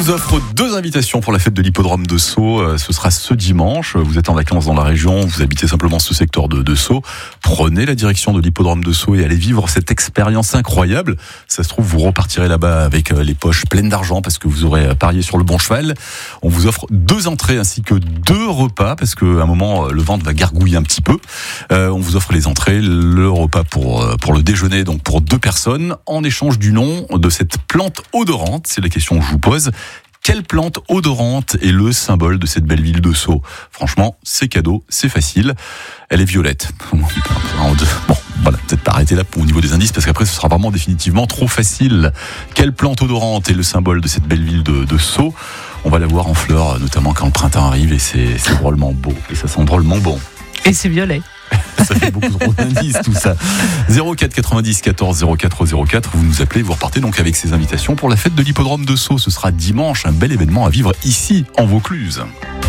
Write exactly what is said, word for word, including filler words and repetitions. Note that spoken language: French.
vous offre deux invitations pour la fête de l'hippodrome de Sceaux. Ce sera ce dimanche. Vous êtes en vacances dans la région, vous habitez simplement ce secteur de, de Sceaux. Prenez la direction de l'hippodrome de Sceaux et allez vivre cette expérience incroyable. Ça se trouve, vous repartirez là-bas avec les poches pleines d'argent parce que vous aurez parié sur le bon cheval. On vous offre deux entrées ainsi que deux repas parce qu'à un moment, le ventre va gargouiller un petit peu. Euh, on vous offre les entrées, le repas pour, pour le déjeuner, donc pour deux personnes, en échange du nom de cette plante odorante. C'est la question que je vous pose. Quelle plante odorante est le symbole de cette belle ville de Sceaux ? Franchement, c'est cadeau, c'est facile. Elle est violette. Bon, voilà, peut-être pas arrêter là au niveau des indices, parce qu'après ce sera vraiment définitivement trop facile. Quelle plante odorante est le symbole de cette belle ville de, de Sceaux ? On va la voir en fleurs, notamment quand le printemps arrive, et c'est, c'est drôlement beau, et ça sent drôlement bon. Et c'est violet. Ça fait beaucoup trop d'indices tout ça. zéro quatre quatre-vingt-dix quatorze zéro quatre zéro quatre, vous nous appelez, vous repartez donc avec ces invitations pour la fête de l'hippodrome de Sceaux. Ce sera dimanche, un bel événement à vivre ici en Vaucluse.